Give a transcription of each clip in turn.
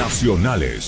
Nacionales.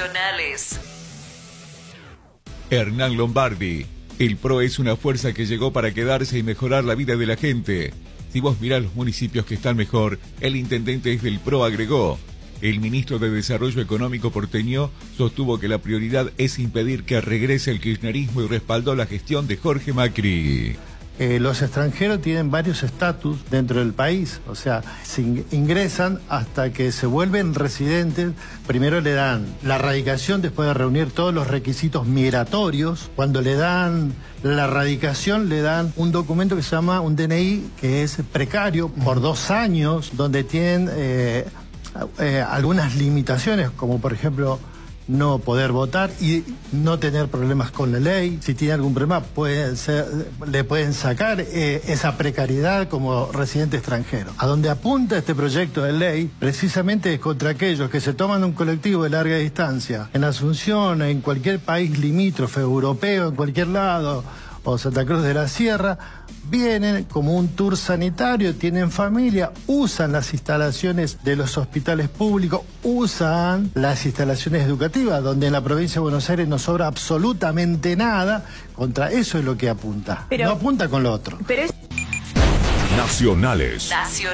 Hernán Lombardi. El PRO es una fuerza que llegó para quedarse y mejorar la vida de la gente. Si vos mirás los municipios que están mejor, el intendente es del PRO, agregó. El ministro de Desarrollo Económico porteño sostuvo que la prioridad es impedir que regrese el kirchnerismo y respaldó la gestión de Jorge Macri. Los extranjeros tienen varios estatus dentro del país, o sea, ingresan hasta que se vuelven residentes. Primero le dan la radicación después de reunir todos los requisitos migratorios. Cuando le dan la radicación, le dan un documento que se llama un DNI, que es precario por 2 años, donde tienen algunas limitaciones, como por ejemplo no poder votar y no tener problemas con la ley. Si tiene algún problema, le pueden sacar esa precariedad como residente extranjero. A donde apunta este proyecto de ley, precisamente es contra aquellos que se toman un colectivo de larga distancia, en Asunción, en cualquier país limítrofe, europeo, en cualquier lado, o Santa Cruz de la Sierra, vienen como un tour sanitario, tienen familia, usan las instalaciones de los hospitales públicos, usan las instalaciones educativas, donde en la provincia de Buenos Aires no sobra absolutamente nada. Contra eso es lo que apunta. No apunta con lo otro. Nacionales.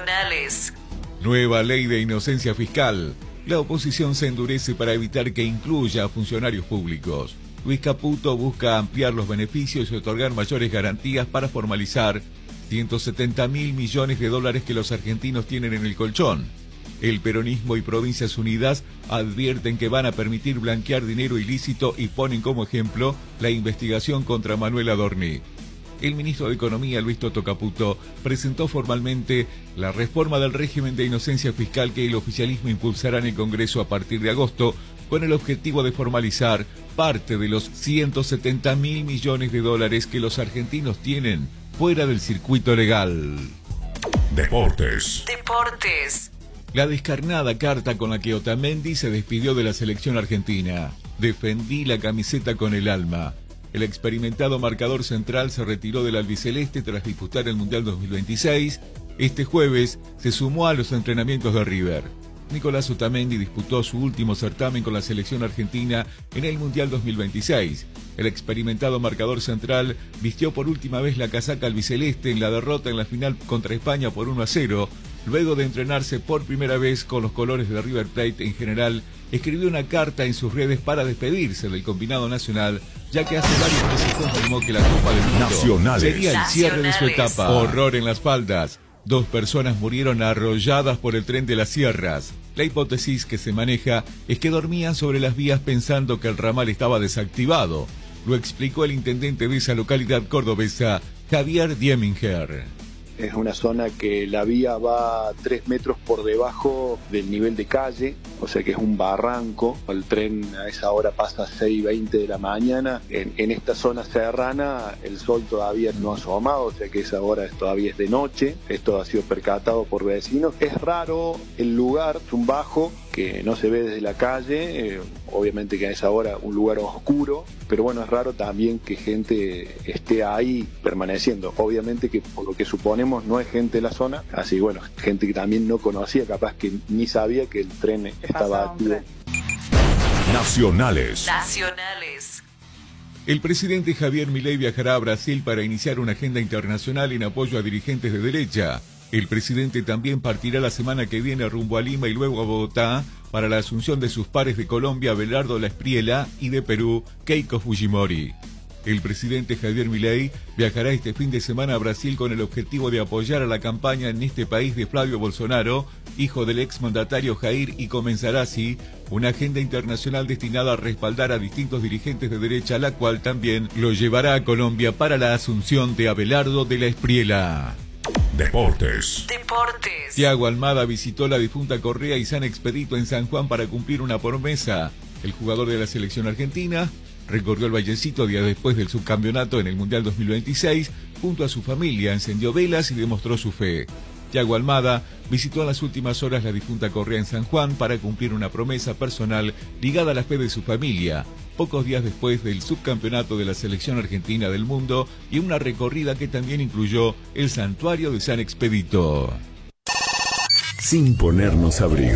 Nueva ley de inocencia fiscal. La oposición se endurece para evitar que incluya a funcionarios públicos. Luis Caputo busca ampliar los beneficios y otorgar mayores garantías para formalizar 170.000 millones de dólares que los argentinos tienen en el colchón. El peronismo y Provincias Unidas advierten que van a permitir blanquear dinero ilícito y ponen como ejemplo la investigación contra Manuel Adorni. El ministro de Economía, Luis Toto Caputo, presentó formalmente la reforma del régimen de inocencia fiscal que el oficialismo impulsará en el Congreso a partir de agosto, con el objetivo de formalizar parte de los 170.000 millones de dólares que los argentinos tienen fuera del circuito legal. Deportes. La descarnada carta con la que Otamendi se despidió de la selección argentina. Defendí la camiseta con el alma. El experimentado marcador central se retiró del albiceleste tras disputar el Mundial 2026. Este jueves se sumó a los entrenamientos de River. Nicolás Otamendi disputó su último certamen con la selección argentina en el Mundial 2026. El experimentado marcador central vistió por última vez la casaca albiceleste en la derrota en la final contra España por 1-0. Luego de entrenarse por primera vez con los colores de River Plate en general, escribió una carta en sus redes para despedirse del combinado nacional, ya que hace varios meses confirmó que la Copa del Mundo sería el cierre de su etapa. Horror en las faldas. 2 personas murieron arrolladas por el tren de las sierras. La hipótesis que se maneja es que dormían sobre las vías pensando que el ramal estaba desactivado. Lo explicó el intendente de esa localidad cordobesa, Javier Dieminger. Es una zona que la vía va 3 metros por debajo del nivel de calle, o sea que es un barranco. El tren a esa hora pasa a 6:20 de la mañana. En esta zona serrana el sol todavía no ha asomado, o sea que esa hora todavía es de noche. Esto ha sido percatado por vecinos. Es raro el lugar, es un bajo que no se ve desde la calle, obviamente que a esa hora un lugar oscuro, pero bueno, es raro también que gente esté ahí permaneciendo. Obviamente que por lo que suponemos no es gente de la zona, así bueno, gente que también no conocía, capaz que ni sabía que el tren estaba activo. Nacionales. El presidente Javier Milei viajará a Brasil para iniciar una agenda internacional en apoyo a dirigentes de derecha. El presidente también partirá la semana que viene rumbo a Lima y luego a Bogotá para la asunción de sus pares de Colombia, Abelardo Espriella, y de Perú, Keiko Fujimori. El presidente Javier Milei viajará este fin de semana a Brasil con el objetivo de apoyar a la campaña en este país de Flavio Bolsonaro, hijo del exmandatario Jair, y comenzará así una agenda internacional destinada a respaldar a distintos dirigentes de derecha, la cual también lo llevará a Colombia para la asunción de Abelardo Espriella. Deportes. Thiago Almada visitó la difunta Correa y San Expedito en San Juan para cumplir una promesa. El jugador de la selección argentina recorrió el vallecito días después del subcampeonato en el Mundial 2026. Junto a su familia encendió velas y demostró su fe. Thiago Almada visitó en las últimas horas la difunta Correa en San Juan para cumplir una promesa personal ligada a la fe de su familia, pocos días después del subcampeonato de la selección argentina del mundo y una recorrida que también incluyó el santuario de San Expedito. Sin ponernos abrigo.